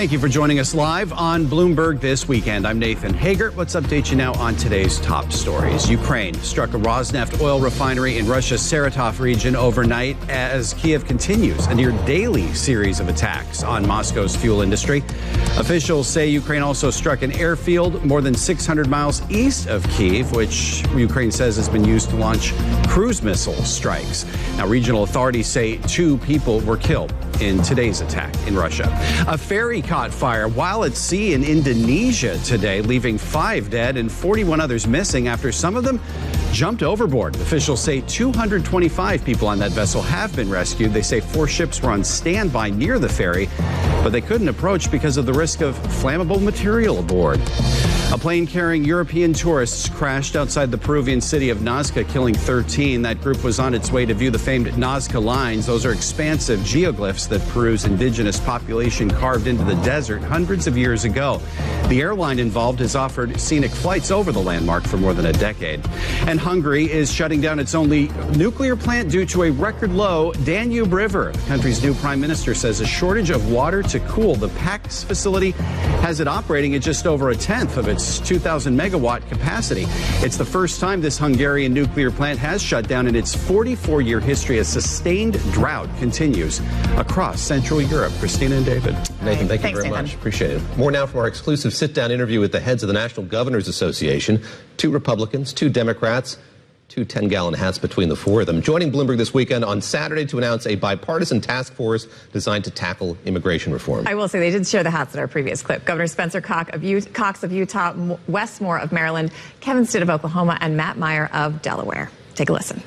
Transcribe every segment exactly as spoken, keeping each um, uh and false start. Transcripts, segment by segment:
Thank you for joining us live on Bloomberg This Weekend. I'm Nathan Hager. Let's update you now on today's top stories. Ukraine struck a Rosneft oil refinery in Russia's Saratov region overnight as Kiev continues a near daily series of attacks on Moscow's fuel industry. Officials say Ukraine also struck an airfield more than six hundred miles east of Kyiv, which Ukraine says has been used to launch cruise missile strikes. Now, regional authorities say two people were killed in today's attack in Russia. A ferry caught fire while at sea in Indonesia today, leaving five dead and forty-one others missing after some of them jumped overboard. Officials say two hundred twenty-five people on that vessel have been rescued. They say four ships were on standby near the ferry, but they couldn't approach because of the risk of flammable material aboard. A plane carrying European tourists crashed outside the Peruvian city of Nazca, killing thirteen. That group was on its way to view the famed Nazca Lines. Those are expansive geoglyphs that Peru's indigenous population carved into the desert hundreds of years ago. The airline involved has offered scenic flights over the landmark for more than a decade. And Hungary is shutting down its only nuclear plant due to a record low Danube River. The country's new prime minister says a shortage of water to cool the PAX facility has it operating at just over a tenth of its two thousand megawatt capacity. It's the first time this Hungarian nuclear plant has shut down in its forty-four year history. A sustained drought continues across Central Europe. Christina and David. Nathan, thank you Thanks, very Nathan. much. Appreciate it. More now from our exclusive sit-down interview with the heads of the National Governors Association. Two Republicans, two Democrats, two ten-gallon hats between the four of them. Joining Bloomberg this weekend on Saturday to announce a bipartisan task force designed to tackle immigration reform. I will say they did share the hats in our previous clip. Governor Spencer Cox of, U- Cox of Utah, M- Wes Moore of Maryland, Kevin Stitt of Oklahoma, and Matt Meyer of Delaware. Take a listen.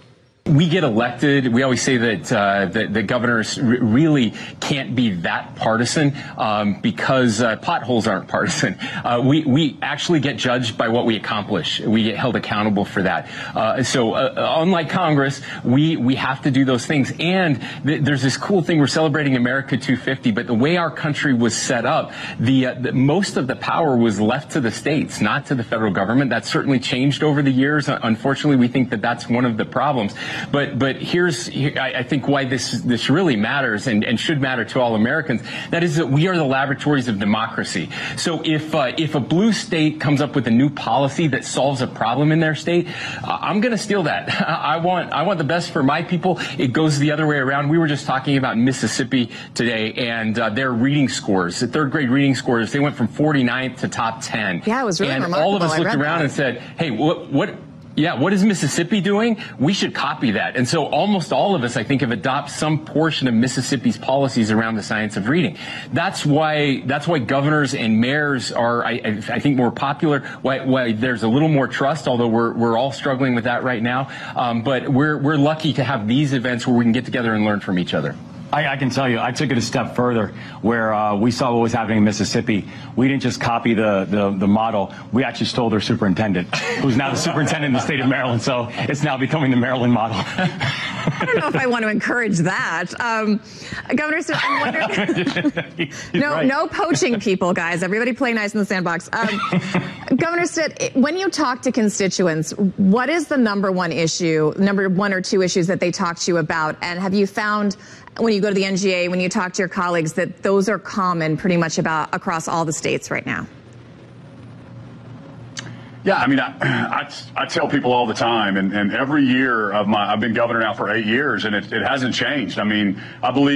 We get elected. We always say that uh, the, the governors r- really can't be that partisan um, because uh, potholes aren't partisan. Uh, we we actually get judged by what we accomplish. We get held accountable for that. Uh, so uh, unlike Congress, we we have to do those things. And th- there's this cool thing. We're celebrating America two fifty, but the way our country was set up, the, uh, the most of the power was left to the states, not to the federal government. That's certainly changed over the years. Unfortunately, we think that that's one of the problems. But but here's here, I, I think why this this really matters and, and should matter to all Americans. That is that we are the laboratories of democracy. So if uh, if a blue state comes up with a new policy that solves a problem in their state, uh, I'm going to steal that. I want I want the best for my people. It goes the other way around. We were just talking about Mississippi today and uh, their reading scores, the third grade reading scores. They went from forty-ninth to top ten. Yeah, it was really and remarkable. all of us I looked read around that. and said, "Hey, what what?" Yeah, what is Mississippi doing? We should copy that. And so almost all of us, I think, have adopted some portion of Mississippi's policies around the science of reading. That's why that's why governors and mayors are, I, I think, more popular, why, why there's a little more trust, although we're we're all struggling with that right now. Um, but we're we're lucky to have these events where we can get together and learn from each other. I, I can tell you, I took it a step further where uh, we saw what was happening in Mississippi. We didn't just copy the, the, the model. We actually stole their superintendent, who's now the superintendent in the state of Maryland. So it's now becoming the Maryland model. I don't know if I want to encourage that. Um, Governor Stitt, I'm wondering. no, right. no poaching people, guys. Everybody play nice in the sandbox. Um, Governor Stitt, when you talk to constituents, what is the number one issue, number one or two issues that they talk to you about? And have you found, when you go to the N G A, when you talk to your colleagues, that those are common pretty much about across all the states right now? Yeah, I mean, I, I, I tell people all the time, and, and every year of my, I've been governor now for eight years, and it, it hasn't changed. I mean, I believe